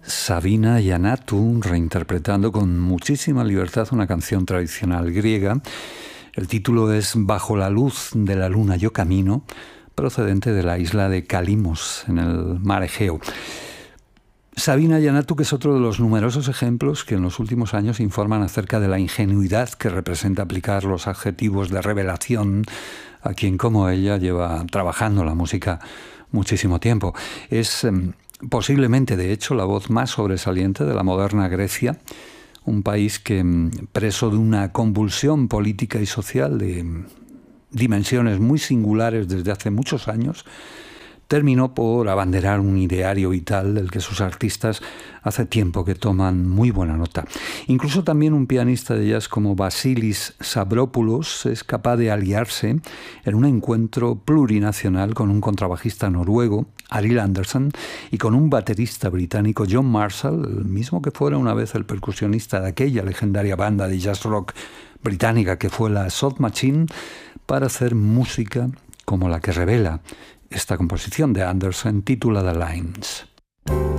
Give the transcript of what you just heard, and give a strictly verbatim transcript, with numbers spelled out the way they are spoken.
Sabina Giannatu reinterpretando con muchísima libertad una canción tradicional griega. El título es Bajo la luz de la luna yo camino, procedente de la isla de Calimos, en el mar Egeo. Sabina Giannatu, que es otro de los numerosos ejemplos que en los últimos años informan acerca de la ingenuidad que representa aplicar los adjetivos de revelación a quien como ella lleva trabajando la música muchísimo tiempo. Es eh, posiblemente, de hecho, la voz más sobresaliente de la moderna Grecia, un país que, preso de una convulsión política y social de dimensiones muy singulares desde hace muchos años, terminó por abanderar un ideario vital del que sus artistas hace tiempo que toman muy buena nota. Incluso también un pianista de jazz como Vasilis Sabropoulos es capaz de aliarse en un encuentro plurinacional con un contrabajista noruego, Arild Andersen, y con un baterista británico, John Marshall, el mismo que fuera una vez el percusionista de aquella legendaria banda de jazz rock británica que fue la Soul Machine, para hacer música como la que revela esta composición de Andersen titulada Lines.